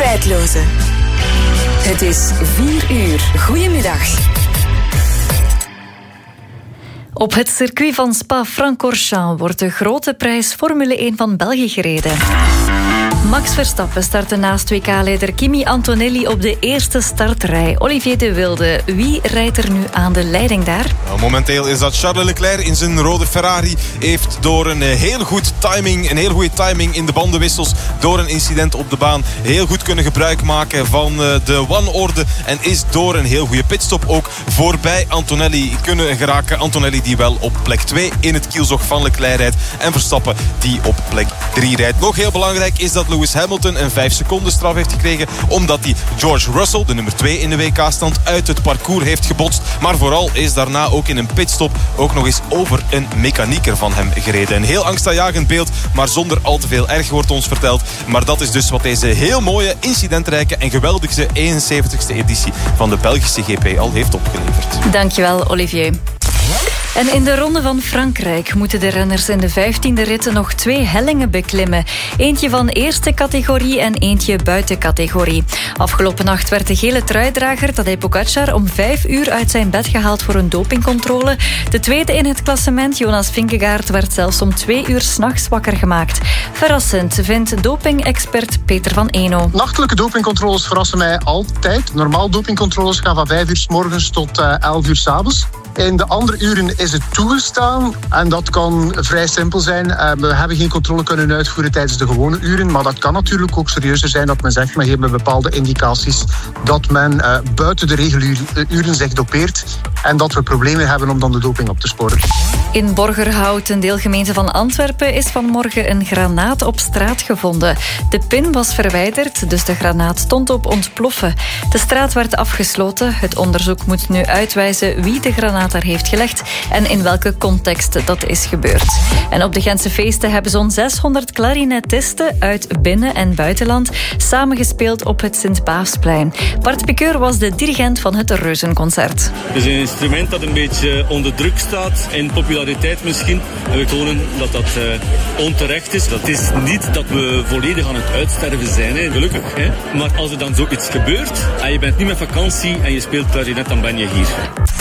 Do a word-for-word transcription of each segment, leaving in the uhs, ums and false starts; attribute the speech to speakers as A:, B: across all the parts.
A: Tijdloze. Het is vier uur. Goedemiddag.
B: Op het circuit van Spa-Francorchamps wordt de grote prijs Formule één van België gereden. Max Verstappen startte naast W K-leider Kimi Antonelli op de eerste startrij. Olivier de Wilde, wie rijdt er nu aan de leiding daar?
C: Nou, momenteel is dat Charles Leclerc in zijn rode Ferrari. Heeft door een heel goed timing, een heel goede timing in de bandenwissels, door een incident op de baan, heel goed kunnen gebruik maken van de wanorde. En is door een heel goede pitstop ook voorbij Antonelli kunnen geraken. Antonelli die wel op plek twee in het kielzog van Leclerc rijdt. En Verstappen die op plek drie rijdt. Nog heel belangrijk is dat Lewis Hamilton een vijf seconden straf heeft gekregen, omdat hij George Russell, de nummer twee in de W K-stand, uit het parcours heeft gebotst. Maar vooral is daarna ook in een pitstop ook nog eens over een mechanieker van hem gereden. Een heel angstaanjagend beeld, maar zonder al te veel erg wordt ons verteld. Maar dat is dus wat deze heel mooie, incidentrijke en geweldige eenenzeventigste editie van de Belgische G P al heeft opgeleverd.
B: Dankjewel, Olivier. En in de Ronde van Frankrijk moeten de renners in de vijftiende rit nog twee hellingen beklimmen. Eentje van eerste categorie en eentje buiten categorie. Afgelopen nacht werd de gele truidrager Tadej Pogačar om vijf uur uit zijn bed gehaald voor een dopingcontrole. De tweede in het klassement, Jonas Vingegaard, werd zelfs om twee uur 's nachts wakker gemaakt. Verrassend, vindt doping-expert Peter van Eno.
D: Nachtelijke dopingcontroles verrassen mij altijd. Normaal dopingcontroles gaan van vijf uur 's morgens tot uh, elf uur 's avonds. In de andere uren is het toegestaan en dat kan vrij simpel zijn. Uh, we hebben geen controle kunnen uitvoeren tijdens de gewone uren, maar dat kan natuurlijk ook serieuzer zijn dat men zegt, men geeft me bepaalde indicaties dat men uh, buiten de reguliere zich dopeert en dat we problemen hebben om dan de doping op te sporen.
B: In Borgerhout, een deelgemeente van Antwerpen, is vanmorgen een granaat op straat gevonden. De pin was verwijderd, dus de granaat stond op ontploffen. De straat werd afgesloten. Het onderzoek moet nu uitwijzen wie de granaat daar heeft gelegd en in welke context dat is gebeurd. En op de Gentse feesten hebben zo'n zeshonderd klarinetisten uit binnen- en buitenland samengespeeld op het Sint-Baafsplein. Bart Piqueur was de dirigent van het Reuzenconcert.
E: Het is een instrument dat een beetje onder druk staat, in populariteit misschien. En we tonen dat dat uh, onterecht is. Dat is niet dat we volledig aan het uitsterven zijn, hè. Gelukkig. Hè. Maar als er dan zoiets gebeurt en je bent niet met vakantie en je speelt klarinet, dan ben je hier.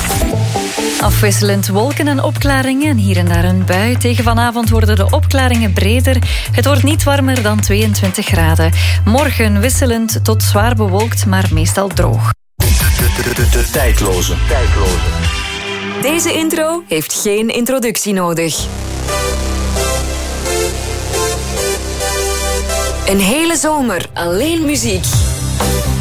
B: Afwisselend wolken en opklaringen en hier en daar een bui. Tegen vanavond worden de opklaringen breder. Het wordt niet warmer dan tweeëntwintig graden. Morgen wisselend tot zwaar bewolkt, maar meestal droog.
F: De, de, de, de, de tijdloze. tijdloze.
A: Deze intro heeft geen introductie nodig. Een hele zomer alleen muziek.